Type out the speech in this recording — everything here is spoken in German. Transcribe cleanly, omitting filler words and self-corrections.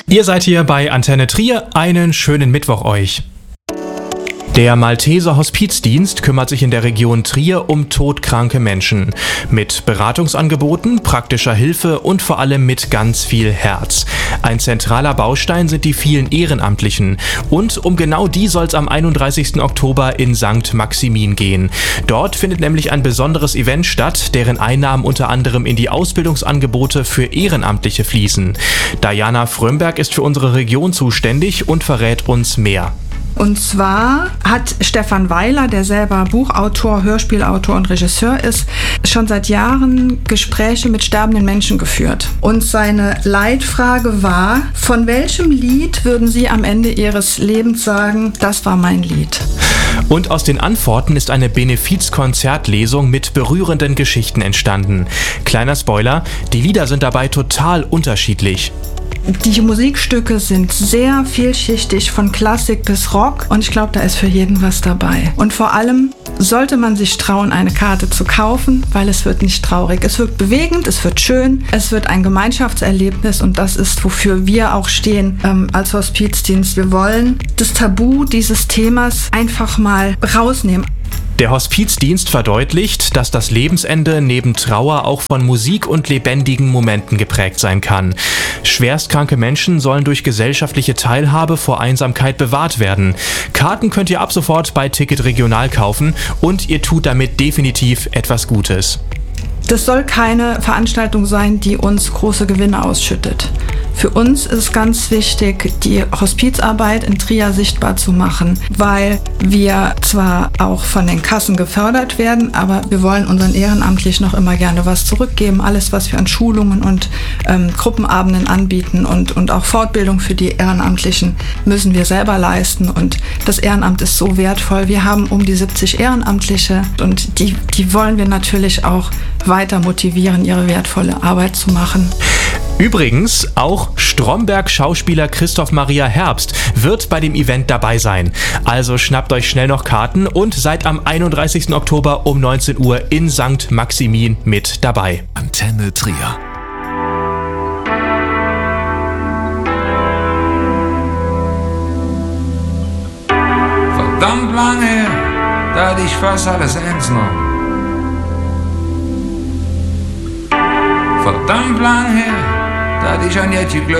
Ihr seid hier bei Antenne Trier. Einen schönen Mittwoch euch. Der Malteser Hospizdienst kümmert sich in der Region Trier um todkranke Menschen. Mit Beratungsangeboten, praktischer Hilfe und vor allem mit ganz viel Herz. Ein zentraler Baustein sind die vielen Ehrenamtlichen. Und um genau die soll es am 31. Oktober in St. Maximin gehen. Dort findet nämlich ein besonderes Event statt, deren Einnahmen unter anderem in die Ausbildungsangebote für Ehrenamtliche fließen. Diana Frömberg ist für unsere Region zuständig und verrät uns mehr. Und zwar hat Stefan Weiler, der selber Buchautor, Hörspielautor und Regisseur ist, schon seit Jahren Gespräche mit sterbenden Menschen geführt. Und seine Leitfrage war, von welchem Lied würden Sie am Ende Ihres Lebens sagen, das war mein Lied? Und aus den Antworten ist eine Benefiz-Konzertlesung mit berührenden Geschichten entstanden. Kleiner Spoiler, die Lieder sind dabei total unterschiedlich. Die Musikstücke sind sehr vielschichtig, von Klassik bis Rock, und ich glaube, da ist für jeden was dabei. Und vor allem sollte man sich trauen, eine Karte zu kaufen, weil es wird nicht traurig. Es wird bewegend, es wird schön, es wird ein Gemeinschaftserlebnis, und das ist, wofür wir auch stehen als Hospizdienst. Wir wollen das Tabu dieses Themas einfach mal rausnehmen. Der Hospizdienst verdeutlicht, dass das Lebensende neben Trauer auch von Musik und lebendigen Momenten geprägt sein kann. Schwerstkranke Menschen sollen durch gesellschaftliche Teilhabe vor Einsamkeit bewahrt werden. Karten könnt ihr ab sofort bei Ticket Regional kaufen und ihr tut damit definitiv etwas Gutes. Das soll keine Veranstaltung sein, die uns große Gewinne ausschüttet. Für uns ist ganz wichtig, die Hospizarbeit in Trier sichtbar zu machen, weil wir zwar auch von den Kassen gefördert werden, aber wir wollen unseren Ehrenamtlichen noch immer gerne was zurückgeben. Alles, was wir an Schulungen und Gruppenabenden anbieten und auch Fortbildung für die Ehrenamtlichen, müssen wir selber leisten. Und das Ehrenamt ist so wertvoll. Wir haben um die 70 Ehrenamtliche, und die wollen wir natürlich auch weiter motivieren, ihre wertvolle Arbeit zu machen. Übrigens, auch Stromberg-Schauspieler Christoph Maria Herbst wird bei dem Event dabei sein. Also schnappt euch schnell noch Karten und seid am 31. Oktober um 19 Uhr in St. Maximin mit dabei. Antenne Trier. Verdammt lange her, da hatte ich fast alles ernst genommen. Verdammt lang her, da hatte ich an jetzt geglaubt.